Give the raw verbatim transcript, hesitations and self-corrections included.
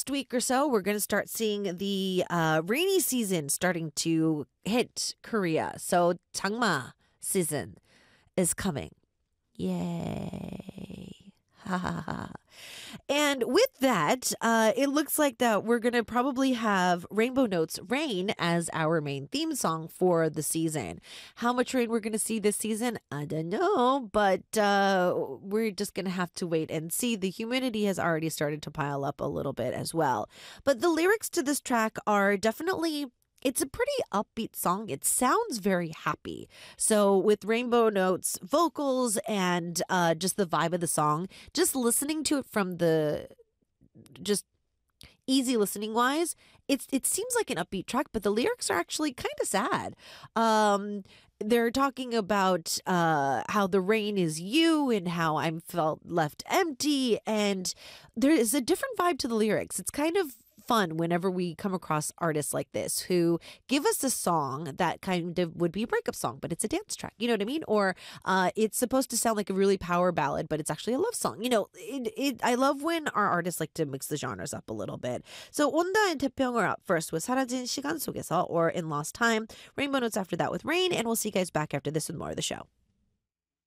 next week or so, we're going to start seeing the uh, rainy season starting to hit Korea. So 장마 season is coming. Yay. Ha ha ha. And with that, uh, it looks like that we're going to probably have Rainbow Notes Rain as our main theme song for the season. How much rain we're going to see this season, I don't know, but uh, we're just going to have to wait and see. The humidity has already started to pile up a little bit as well. But the lyrics to this track are definitely it's a pretty upbeat song. It sounds very happy. So with Rainbow Notes vocals and uh, just the vibe of the song, just listening to it from the just easy listening wise, it's it seems like an upbeat track, but the lyrics are actually kind of sad. Um, they're talking about uh, how the rain is you and how I'm felt left empty, and there is a different vibe to the lyrics. It's kind of fun whenever we come across artists like this who give us a song that kind of would be a breakup song, but it's a dance track. You know what I mean? Or uh, it's supposed to sound like a really power ballad, but it's actually a love song. You know, it, it, I love when our artists like to mix the genres up a little bit. So 온다 and 태평 are up first with 사라진 시간 속에서, or In Lost Time. Rainbow Notes after that with Rain, and we'll see you guys back after this with more of the show.